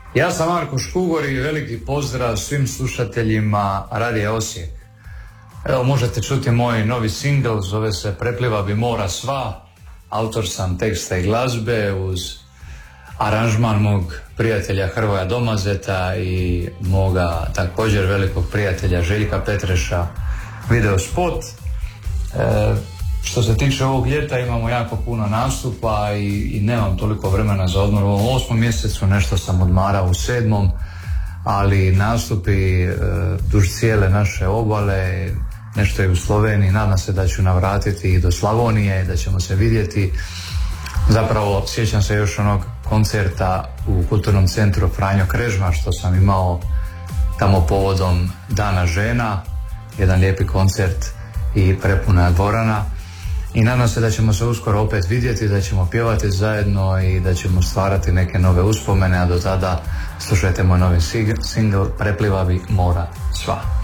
Ja sam Marko Škugor i veliki pozdrav svim slušateljima Radija Osijek. Evo, možete čuti moj novi singl, zove se Prepliva bi mora sva. Autor sam teksta i glazbe uz aranžman mog prijatelja Hrvoja Domazeta i moga također velikog prijatelja Željka Petreša, video spot. Što se tiče ovog ljeta imamo jako puno nastupa i nemam toliko vremena za odmor. U ovom 8. mjesecu nešto sam odmarao u 7. ali nastupi duž cijele naše obale, nešto je u Sloveniji, nadam se da ću navratiti i do Slavonije, da ćemo se vidjeti. Zapravo sjećam se još onog koncerta u Kulturnom centru Franjo Krežma što sam imao tamo povodom Dana žena, jedan lijepi koncert i prepuna dvorana. I nadam se da ćemo se uskoro opet vidjeti, da ćemo pjevati zajedno i da ćemo stvarati neke nove uspomene, a do tada slušajte moj novi single Prepliva bi mora sva.